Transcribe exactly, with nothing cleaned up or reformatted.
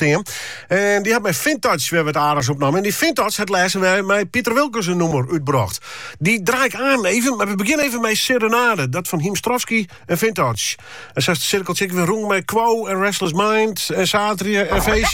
staan. En die had mij Vintage weer wat aardigs opgenomen. En die Vintage had lezen wij mij Pieter Wilkens een nummer uitbracht. Die draai ik aan even, maar we beginnen even met Serenade. Dat van Himstrovski en Vintage. En zegt de cirkeltje weer rong met Quo en Restless Mind en Satria en Feestje.